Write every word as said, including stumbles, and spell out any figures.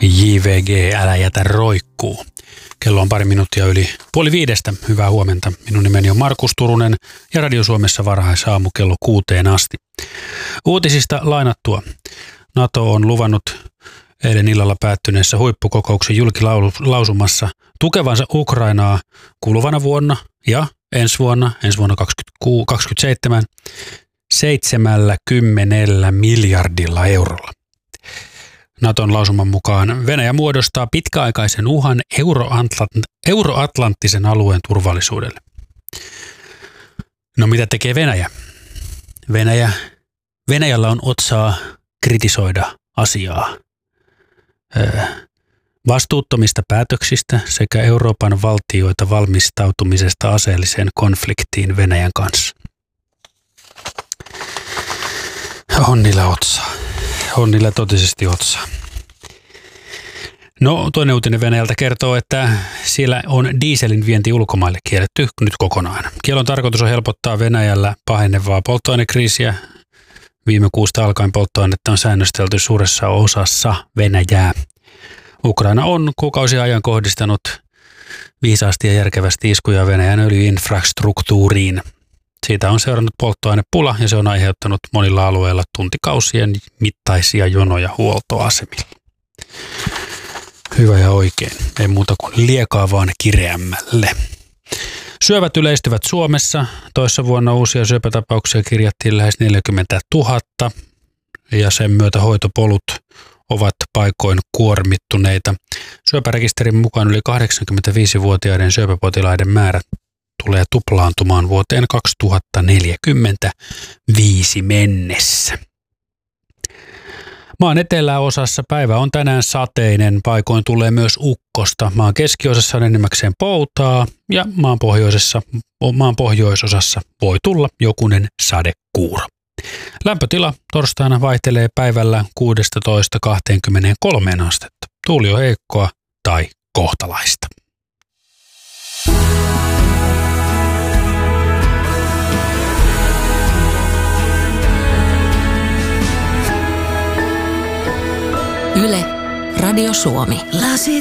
J V G, älä jätä roikkuu. Kello on pari minuuttia yli puoli viidestä. Hyvää huomenta. Minun nimeni on Markus Turunen ja Radio Suomessa varhaisaamu kello kuuteen asti. Uutisista lainattua. NATO on luvannut eilen illalla päättyneessä huippukokouksen julkilausumassa tukevansa Ukrainaa kuluvana vuonna ja ensi vuonna, ensi vuonna kaksituhattakaksikymmentäseitsemän, seitsemänkymmentä miljardilla eurolla. Naton lausuman mukaan Venäjä muodostaa pitkäaikaisen uhan Euroatlant- euroatlanttisen alueen turvallisuudelle. No mitä tekee Venäjä? Venäjä? Venäjällä on otsaa kritisoida asiaa. Öö, vastuuttomista päätöksistä sekä Euroopan valtioita valmistautumisesta aseelliseen konfliktiin Venäjän kanssa. On niillä otsaa. On niillä totisesti otsaa. No toinen uutinen Venäjältä kertoo, että siellä on dieselin vienti ulkomaille kielletty nyt kokonaan. Kielon tarkoitus on helpottaa Venäjällä pahenevaa polttoainekriisiä. Viime kuusta alkaen polttoainetta on säännöstelty suuressa osassa Venäjää. Ukraina on kuukausia ajan kohdistanut viisaasti ja järkevästi iskuja Venäjän öljyinfrastruktuuriin. Siitä on seurannut polttoainepula ja se on aiheuttanut monilla alueilla tuntikausien mittaisia jonoja huoltoasemilla. Hyvä ja oikein. Ei muuta kuin liekaa vaan kireämmälle. Syövät yleistyvät Suomessa. Toissa vuonna uusia syöpätapauksia kirjattiin lähes neljäkymmentätuhatta ja sen myötä hoitopolut ovat paikoin kuormittuneita. Syöpärekisterin mukaan yli kahdeksankymmentäviisivuotiaiden syöpäpotilaiden määrä tulee tuplaantumaan vuoteen kaksituhattaneljäkymmentäviisi mennessä. Maan eteläosassa päivä on tänään sateinen, paikoin tulee myös ukkosta. Maan keskiosassa on enimmäkseen poutaa ja maan, pohjoisessa, maan pohjoisosassa voi tulla jokunen sadekuuro. Lämpötila torstaina vaihtelee päivällä kuusitoista kaksikymmentäkolme astetta. Tuuli on heikkoa tai kohtalaista. Yle, Radio Suomi. Lasit